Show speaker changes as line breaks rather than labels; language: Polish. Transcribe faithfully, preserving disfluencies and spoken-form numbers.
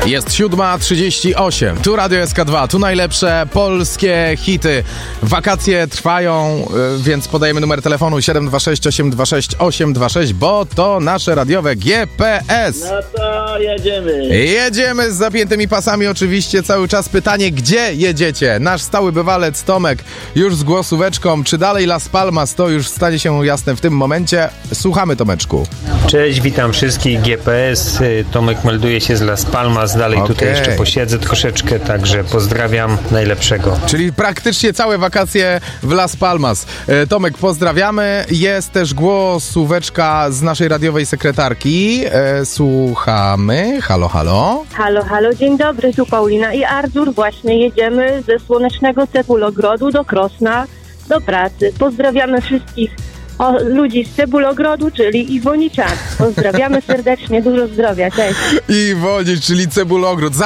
Jest siódma trzydzieści osiem. Tu Radio S K dwa, tu najlepsze polskie hity. Wakacje trwają, więc podajemy numer telefonu siedem dwa sześć osiem dwa sześć osiem dwa sześć, bo to nasze radiowe G P S.
No to jedziemy.
Jedziemy z zapiętymi pasami oczywiście cały czas. Pytanie, gdzie jedziecie? Nasz stały bywalec Tomek już z głosóweczką. Czy dalej Las Palmas? To już stanie się jasne w tym momencie. Słuchamy, Tomeczku.
Cześć, witam wszystkich, G P S. Tomek melduje się z Las Palmas. Dalej
Okay.
tutaj jeszcze posiedzę troszeczkę, także pozdrawiam, najlepszego.
Czyli praktycznie całe wakacje w Las Palmas. E, Tomek, pozdrawiamy. Jest też głosóweczka z naszej radiowej sekretarki. E, słuchamy. Halo, halo.
Halo, halo, dzień dobry, tu Paulina i Artur. Właśnie jedziemy ze słonecznego Cebulogrodu do Krosna do pracy. Pozdrawiamy wszystkich o, ludzi z Cebulogrodu, czyli Iwoniczan. Pozdrawiamy serdecznie, dużo zdrowia, cześć.
Iwoni, czyli Cebulogród.